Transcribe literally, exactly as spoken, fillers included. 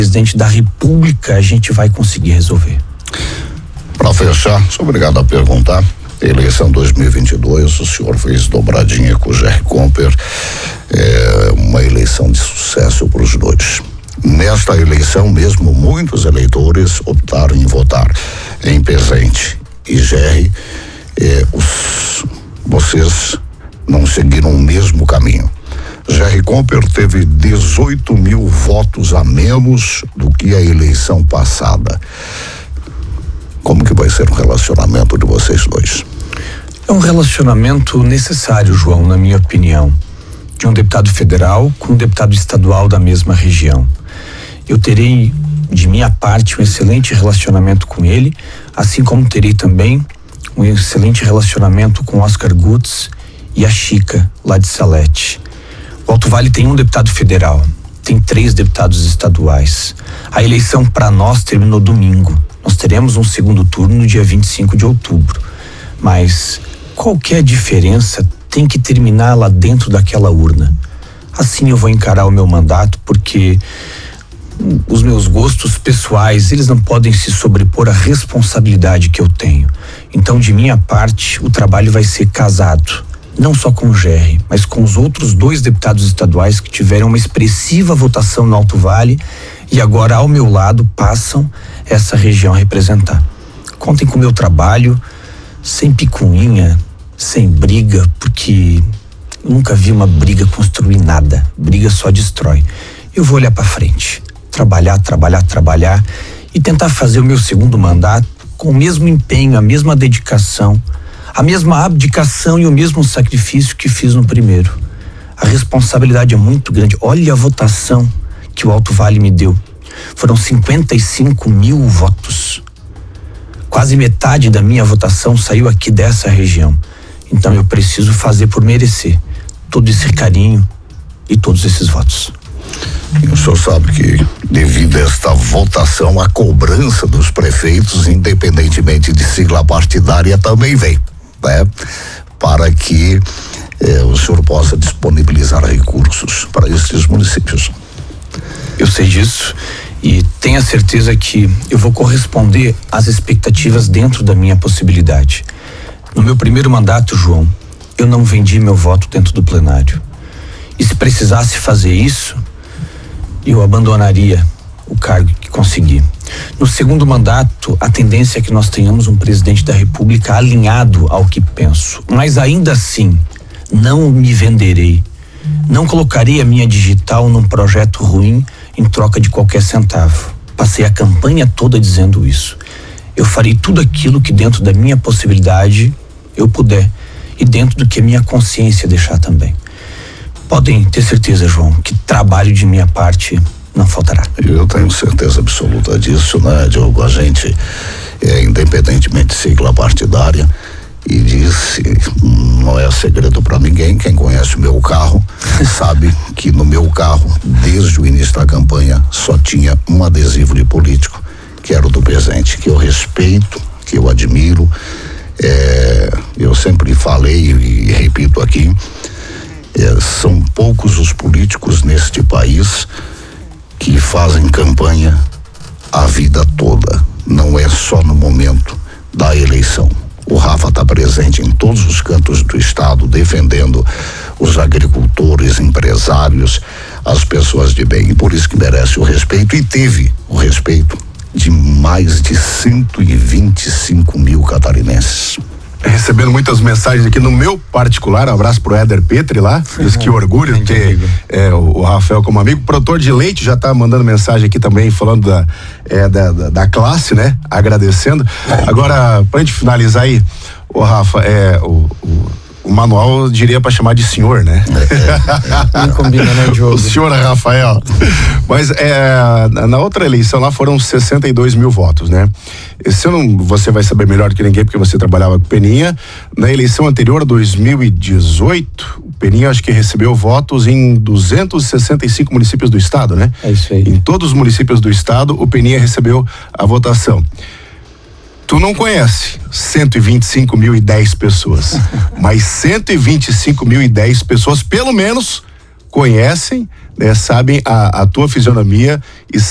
presidente da República, a gente vai conseguir resolver. Para fechar, sou obrigado a perguntar. Eleição dois mil e vinte e dois, o senhor fez dobradinha com o Jerry Comper, é uma eleição de sucesso para os dois. Nesta eleição mesmo, muitos eleitores optaram em votar em Pezente e Jerry. É, os, vocês não seguiram o mesmo caminho. Jerry Comper teve dezoito mil votos a menos do que a eleição passada. Como que vai ser o relacionamento de vocês dois? É um relacionamento necessário, João, na minha opinião, de um deputado federal com um deputado estadual da mesma região. Eu terei, de minha parte, um excelente relacionamento com ele, assim como terei também um excelente relacionamento com Oscar Gutz e a Chica, lá de Salete. O Alto Vale tem um deputado federal, tem três deputados estaduais. A eleição para nós terminou domingo. Nós teremos um segundo turno no dia vinte e cinco de outubro. Mas qualquer diferença tem que terminar lá dentro daquela urna. Assim eu vou encarar o meu mandato, porque os meus gostos pessoais, eles não podem se sobrepor à responsabilidade que eu tenho. Então, de minha parte, o trabalho vai ser casado. Não só com o Jerry, mas com os outros dois deputados estaduais que tiveram uma expressiva votação no Alto Vale e agora ao meu lado passam essa região a representar. Contem com o meu trabalho, sem picuinha, sem briga, porque eu nunca vi uma briga construir nada. Briga só destrói. Eu vou olhar para frente, trabalhar, trabalhar, trabalhar e tentar fazer o meu segundo mandato com o mesmo empenho, a mesma dedicação, a mesma abdicação e o mesmo sacrifício que fiz no primeiro. A responsabilidade é muito grande. Olha a votação que o Alto Vale me deu. Foram cinquenta e cinco mil votos. Quase metade da minha votação saiu aqui dessa região. Então eu preciso fazer por merecer todo esse carinho e todos esses votos. E o senhor sabe que, devido a esta votação, a cobrança dos prefeitos, independentemente de sigla partidária, também vem, né? Para que eh, o senhor possa disponibilizar recursos para esses municípios. Eu sei disso e tenha certeza que eu vou corresponder às expectativas dentro da minha possibilidade. No meu primeiro mandato, João, eu não vendi meu voto dentro do plenário. E se precisasse fazer isso, eu abandonaria o cargo que consegui. No segundo mandato, a tendência é que nós tenhamos um presidente da República alinhado ao que penso. Mas ainda assim, não me venderei. Não colocarei a minha digital num projeto ruim em troca de qualquer centavo. Passei a campanha toda dizendo isso. Eu farei tudo aquilo que dentro da minha possibilidade eu puder e dentro do que a minha consciência deixar também. Podem ter certeza, João, que trabalho de minha parte não faltará. Eu tenho certeza absoluta disso, né, Diogo? A gente, é, independentemente de sigla partidária, e disse, não é segredo para ninguém, quem conhece o meu carro sabe que no meu carro, desde o início da campanha, só tinha um adesivo de político, que era o do Pezente, que eu respeito, que eu admiro. É, eu sempre falei e repito aqui, é, são poucos os políticos neste país que fazem campanha a vida toda, não é só no momento da eleição. O Rafa está presente em todos os cantos do estado, defendendo os agricultores, empresários, as pessoas de bem, e por isso que merece o respeito, e teve o respeito de mais de cento e vinte e cinco mil catarinenses. Recebendo muitas mensagens aqui no meu particular, um abraço pro Éder Petri lá, diz que orgulho ter é, o, o Rafael como amigo. O produtor de leite já tá mandando mensagem aqui também, falando da, é, da, da, da classe, né? Agradecendo. Agora, pra gente finalizar aí, o Rafa, é, o, o, o manual eu diria pra chamar de senhor, né? É, é, é. Não combina, né, Diogo? O senhor Rafael. Mas é, na outra eleição lá foram sessenta e dois mil votos, né? Esse ano você vai saber melhor do que ninguém, porque você trabalhava com o Peninha. Na eleição anterior, dois mil e dezoito, o Peninha acho que recebeu votos em duzentos e sessenta e cinco municípios do estado, né? É isso aí. Em todos os municípios do estado, o Peninha recebeu a votação. Tu não conhece cento e vinte e cinco mil e dez pessoas, mas cento e vinte e cinco mil e dez pessoas, pelo menos, conhecem, né, sabem a, a tua fisionomia e